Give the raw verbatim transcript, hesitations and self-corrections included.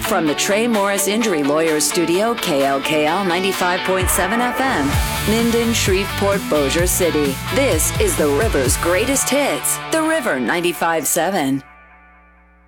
From the Trey Morris Injury Lawyers Studio, K L K L ninety-five point seven F M, Minden, Shreveport, Bossier City. This is the River's greatest hits. The River ninety-five point seven.